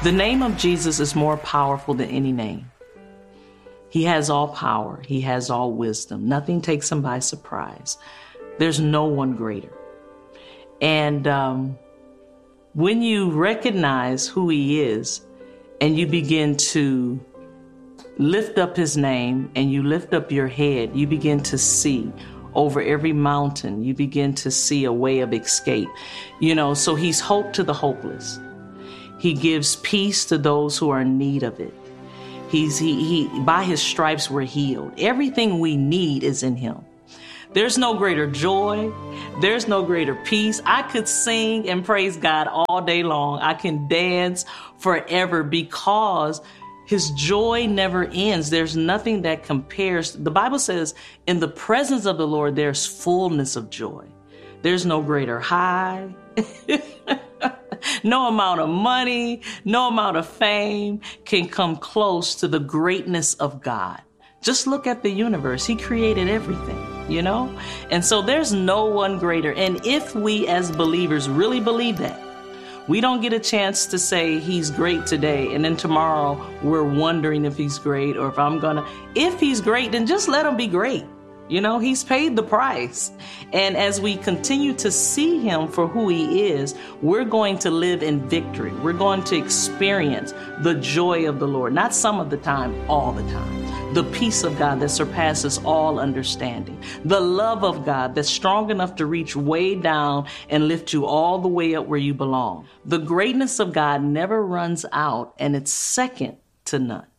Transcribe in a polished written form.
The name of Jesus is more powerful than any name. He has all power. He has all wisdom. Nothing takes him by surprise. There's no one greater. And when you recognize who he is and you begin to lift up his name and you lift up your head, you begin to see over every mountain. You begin to see a way of escape. So he's hope to the hopeless. He gives peace to those who are in need of it. He by his stripes we're healed. Everything we need is in him. There's no greater joy. There's no greater peace. I could sing and praise God all day long. I can dance forever because his joy never ends. There's nothing that compares. The Bible says in the presence of the Lord, there's fullness of joy. There's no greater high. No amount of money, no amount of fame can come close to the greatness of God. Just look at the universe. He created everything, And so there's no one greater. And if we as believers really believe that, we don't get a chance to say he's great today, and then tomorrow we're wondering if he's great or if he's great, then just let him be great. He's paid the price. And as we continue to see him for who he is, we're going to live in victory. We're going to experience the joy of the Lord, not some of the time, all the time. The peace of God that surpasses all understanding. The love of God that's strong enough to reach way down and lift you all the way up where you belong. The greatness of God never runs out, and it's second to none.